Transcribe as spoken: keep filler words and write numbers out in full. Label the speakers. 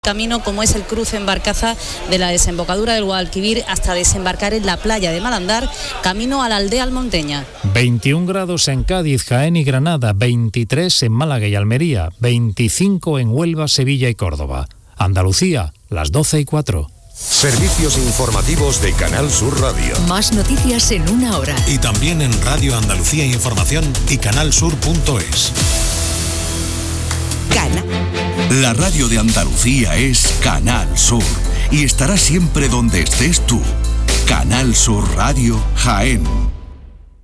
Speaker 1: camino como es el cruce en barcaza de la desembocadura del Guadalquivir hasta desembarcar en la playa de Malandar, camino a la aldea almonteña.
Speaker 2: veintiún grados en Cádiz, Jaén y Granada, veintitrés en Málaga y Almería, veinticinco en Huelva, Sevilla y Córdoba. Andalucía, las doce y cuatro.
Speaker 3: Servicios informativos de Canal Sur Radio.
Speaker 4: Más noticias en una hora.
Speaker 5: Y también en Radio Andalucía Información y canalsur punto es.
Speaker 4: Cana.
Speaker 6: La radio de Andalucía es Canal Sur y estará siempre donde estés tú. Canal Sur Radio Jaén.